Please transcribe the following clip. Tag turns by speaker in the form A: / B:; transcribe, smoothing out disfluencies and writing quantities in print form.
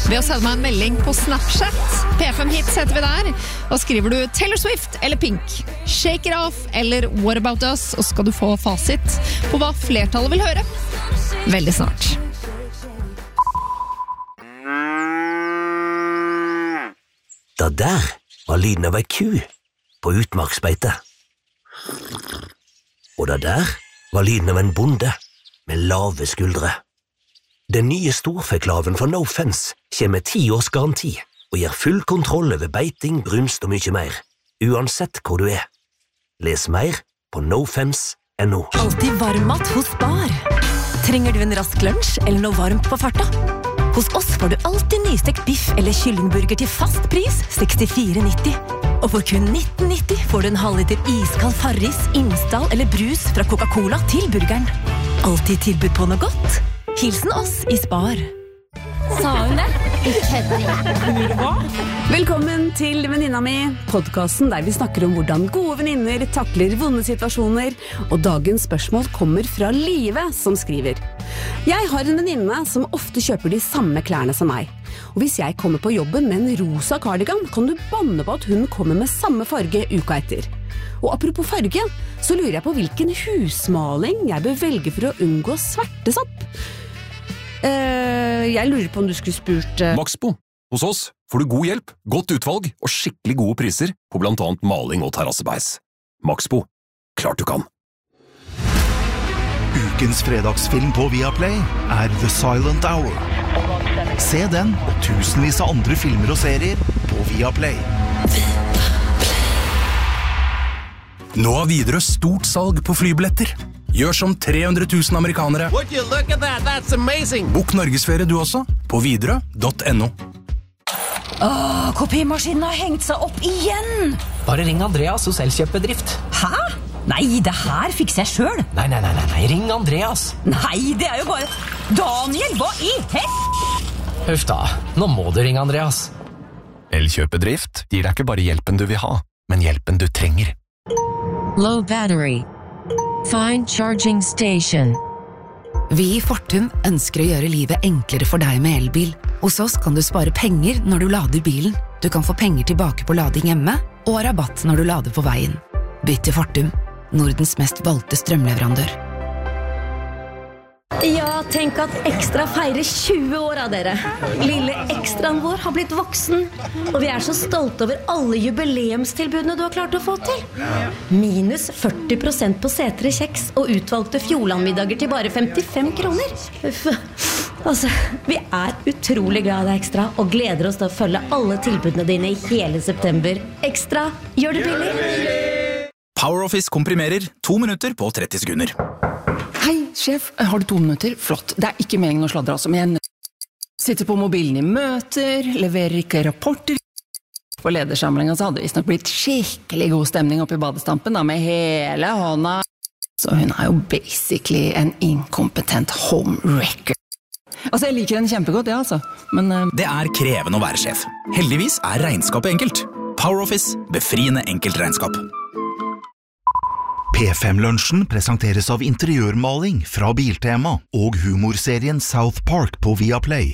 A: ved å sende meg en melding på Snapchat. P5 Hits heter vi der. Og skriver du Taylor Swift eller Pink, Shake It Off eller What About Us, og skal du få fasit på hva flertallet vil høre. Veldig snart.
B: Det der var lyden av ei ku på utmarksbeite. Og det der var lyden av en bonde med lave skuldre. Den nye storfeklaven fra No Fence kommer med 10 års garanti og gir full kontroll over beiting, brunst og mye mer, uansett hvor du er. Les mer på nofence.no.
C: Alltid varmmat hos Spar. Trenger du en rask lunsj eller noe varmt på farta? Hos oss får du alltid nystekt biff eller kyllingburger til fast pris 64,90. Og for kun 19,90 får du en halvliter iskald Farris, Imsdal eller brus fra Coca-Cola til burgeren. Alltid tilbud på noe godt. Hilsen oss i Spar.
D: Sa hun det?
E: Velkommen til Venninna mi, podcasten der vi snakker om hvordan gode venninner takler vonde situasjoner, og dagens spørsmål kommer fra Live som skriver. Jeg har en venninne som ofte kjøper de samme klærne som meg. Og hvis jeg kommer på jobben med en rosa cardigan, kan du banne på at hun kommer med samme farge uka etter. Og apropos farge, så lurer jeg på hvilken husmaling jeg bør velge for å unngå svertesopp. Jeg lurer på om du skulle spurt...
F: Maxbo. Hos oss får du god hjelp, godt utvalg og skikkelig gode priser på blant annet maling og terrassebeis. Maxbo. Klart du kan.
G: Ukens fredagsfilm på Viaplay er The Silent Hour. Se den og tusenvis av andre filmer og serier på Viaplay.
H: Nå har Widerøe stort salg på flybilletter. Gjør som 300 000 amerikanere.
I: Would you look at that? That's amazing.
H: Bok Norgesferie du også, på widerøe.no.
C: Kopimaskinen har hengt seg opp igjen!
J: Bare ring Andreas hos Elkjøpbedrift.
C: Hæ? Nei, det her fikser jeg selv.
J: Nei, ring Andreas.
C: Nei, det er jo bare... Daniel, hva i
J: Huff da, nå må du ringe Andreas.
H: Elkjøpbedrift gir deg ikke bare hjelpen du vil ha, men hjelpen du trenger.
K: Low battery. Find charging station.
L: Vi i Fortum ønsker å gjøre livet enklere for deg med elbil. Hos oss kan du spare penger når du lader bilen. Du kan få penger tilbake på lading hjemme, og rabatt når du lader på veien. Bytt til Fortum, Nordens mest valgte strømleverandør.
D: Ja, tenk at Ekstra feirer 20 år av dere. Lille ekstraen vår har blitt voksen, og vi er så stolte over alle jubileumstilbudene du har klart å få til. Minus 40% på setere kjeks og utvalgte Fjordlandmiddager til bare 55 kroner. Altså, vi er utrolig glad i deg, Ekstra, og gleder oss til å følge alle tilbudene dine i hele september. Ekstra, gjør det billig!
H: PowerOffice komprimerer 2 minutter på 30 sekunder.
M: Hei, sjef, har du 2 minutter? Flott, det er ikke meningen å sladre altså, men jeg sitter på mobilen i møter, leverer ikke rapporter. På ledersamlingen så hadde det visst nok blitt skikkelig god stemning oppe i badestampen da, med hele hånda. Så hun er jo basically en inkompetent homewrecker. Altså, jeg liker henne kjempegodt, ja, altså. Men
H: det er krevende å være sjef. Heldigvis er regnskapet enkelt. PowerOffice, befriende enkelt regnskap.
G: P5-lunsjen presenteres av interiørmaling fra Biltema og humorserien South Park på Viaplay.